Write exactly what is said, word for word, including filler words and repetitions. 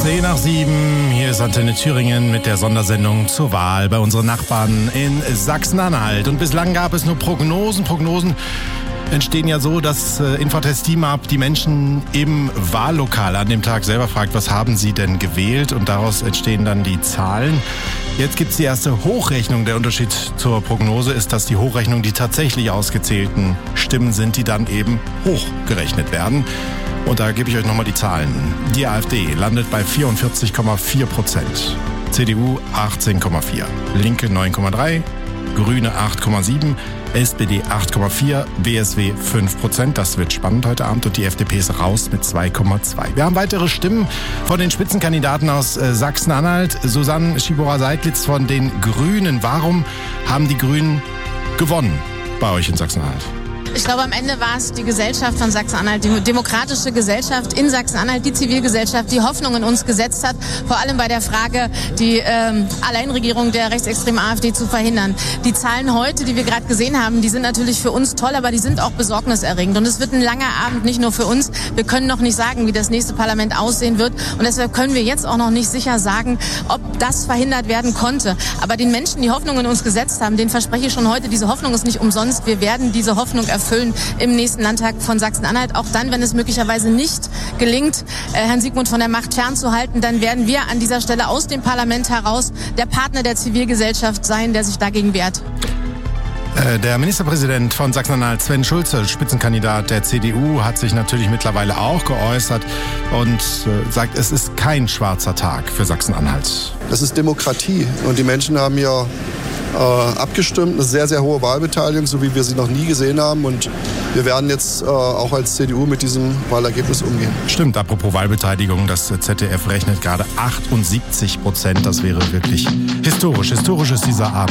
zehn nach sieben, hier ist Antenne Thüringen mit der Sondersendung zur Wahl bei unseren Nachbarn in Sachsen-Anhalt. Und bislang gab es nur Prognosen. Prognosen entstehen ja so, dass äh, Infotest Team-Up die Menschen im Wahllokal an dem Tag selber fragt, was haben sie denn gewählt? Und daraus entstehen dann die Zahlen. Jetzt gibt's die erste Hochrechnung. Der Unterschied zur Prognose ist, dass die Hochrechnung die tatsächlich ausgezählten Stimmen sind, die dann eben hochgerechnet werden. Und da gebe ich euch nochmal die Zahlen. Die AfD landet bei vierundvierzig Komma vier Prozent, C D U achtzehn Komma vier, Linke neun Komma drei, Grüne acht Komma sieben, S P D acht Komma vier, B S W fünf Prozent. Das wird spannend heute Abend. Und die F D P ist raus mit zwei Komma zwei. Wir haben weitere Stimmen von den Spitzenkandidaten aus äh, Sachsen-Anhalt. Susanne Schibora-Seidlitz von den Grünen. Warum haben die Grünen gewonnen bei euch in Sachsen-Anhalt? Ich glaube, am Ende war es die Gesellschaft von Sachsen-Anhalt, die demokratische Gesellschaft in Sachsen-Anhalt, die Zivilgesellschaft, die Hoffnung in uns gesetzt hat, vor allem bei der Frage, die ähm, Alleinregierung der rechtsextremen AfD zu verhindern. Die Zahlen heute, die wir gerade gesehen haben, die sind natürlich für uns toll, aber die sind auch besorgniserregend. Und es wird ein langer Abend, nicht nur für uns. Wir können noch nicht sagen, wie das nächste Parlament aussehen wird. Und deshalb können wir jetzt auch noch nicht sicher sagen, ob das verhindert werden konnte. Aber den Menschen, die Hoffnung in uns gesetzt haben, denen verspreche ich schon heute, diese Hoffnung ist nicht umsonst. Wir werden diese Hoffnung erfüllen. Erfüllen im nächsten Landtag von Sachsen-Anhalt. Auch dann, wenn es möglicherweise nicht gelingt, äh, Herrn Siegmund von der Macht fernzuhalten, dann werden wir an dieser Stelle aus dem Parlament heraus der Partner der Zivilgesellschaft sein, der sich dagegen wehrt. Äh, der Ministerpräsident von Sachsen-Anhalt, Sven Schulze, Spitzenkandidat der C D U, hat sich natürlich mittlerweile auch geäußert und äh, sagt, es ist kein schwarzer Tag für Sachsen-Anhalt. Das ist Demokratie und die Menschen haben ja Äh, abgestimmt, eine sehr, sehr hohe Wahlbeteiligung, so wie wir sie noch nie gesehen haben. Und wir werden jetzt äh, auch als C D U mit diesem Wahlergebnis umgehen. Stimmt, apropos Wahlbeteiligung, das Z D F rechnet gerade achtundsiebzig Prozent. Das wäre wirklich historisch. Historisch ist dieser Abend.